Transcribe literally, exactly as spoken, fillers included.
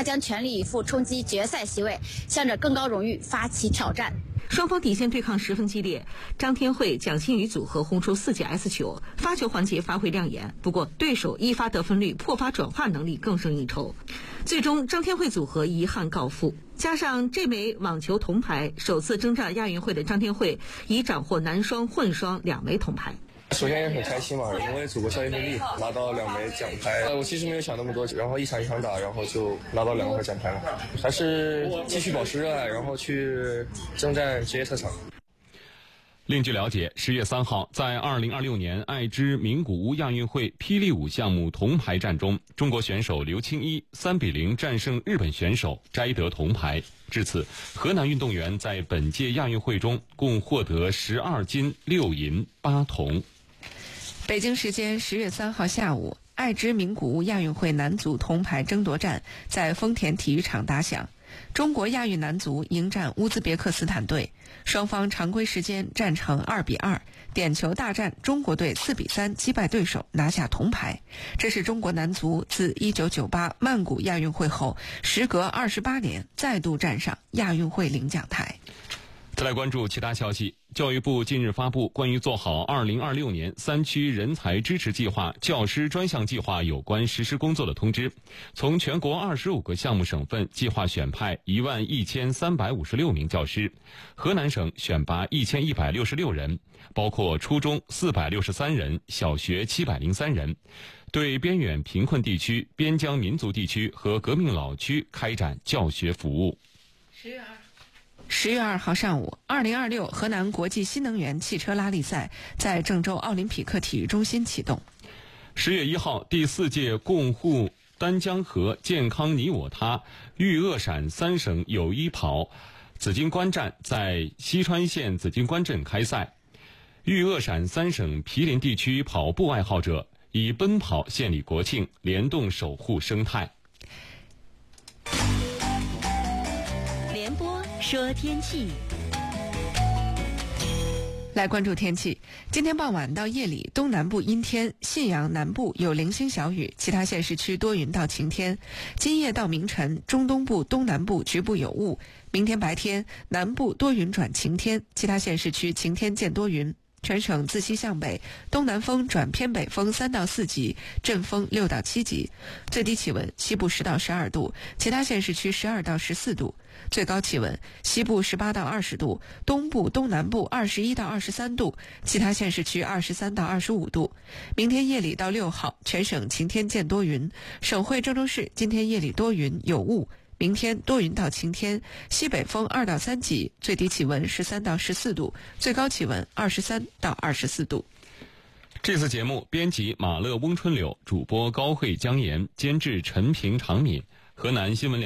将全力以赴冲击决赛席位，向着更高荣誉发起挑战。 双方底线对抗十分激烈，张天惠、蒋欣宇组合轰出四记 S 球，发球环节发挥亮眼。不过对手一发得分率、破发转化能力更胜一筹，最终张天惠组合遗憾告负。加上这枚网球铜牌，首次征战亚运会的张天惠已斩获男双、混双两枚铜牌。 首先也很开心嘛，因为祖国效益费力拿到两枚奖牌，我其实没有想那么多，然后一场一场打，然后就拿到两块奖牌了，还是继续保持热爱，然后去征战职业特长。 另据了解，十月三号，在二零二六年爱知名古屋亚运会霹雳舞项目铜牌战中，中国选手刘青一三比零战胜日本选手，摘得铜牌。至此，河南运动员在本届亚运会中共获得十二金六银八铜。 北京时间十月三号下午，爱知名古屋亚运会男足铜牌争夺战在丰田体育场打响。中国亚运男足迎战乌兹别克斯坦队，双方常规时间战成二比二，点球大战，中国队四比三击败对手，拿下铜牌。这是中国男足自一九九八曼谷亚运会后，时隔二十八年再度站上亚运会领奖台。 再来关注其他消息。教育部近日发布关于做好二零二六年三区人才支持计划教师专项计划有关实施工作的通知，从全国二十五个项目省份计划选派一万一千三百五十六名教师，河南省选拔一千一百六十六人，包括初中四百六十三人，小学七百零三人，对边远贫困地区、边疆民族地区和革命老区开展教学服务。 十月二十月二号上午，二零二六河南国际新能源汽车拉力赛在郑州奥林匹克体育中心启动。 十月一号，第四届共护丹江河健康你我他豫鄂陕三省友谊跑紫金关站在西川县紫金关镇开赛。豫鄂陕三省毗邻地区跑步爱好者以奔跑献礼国庆，联动守护生态。 联播说天气。 来关注天气，今天傍晚到夜里，东南部阴天，信阳南部有零星小雨，其他县市区多云到晴天。今夜到明晨，中东部、东南部局部有雾。明天白天，南部多云转晴天，其他县市区晴天见多云。全省自西向北，东南风转偏北风三到四级，阵风六到七级。最低气温西部十到十二度，其他县市区十二到十四度。最高气温西部十八到二十度，东部、东南部二十一到二十三度，其他县市区二十三到二十五度。明天夜里到六号，全省晴天见多云。省会郑州市今天夜里多云有雾。明天多云到晴天，西北风二到三级，最低气温十三到十四度，最高气温二十三到二十四度。 这次节目编辑马乐翁春柳，主播高慧江岩，监制陈平常敏，河南新闻联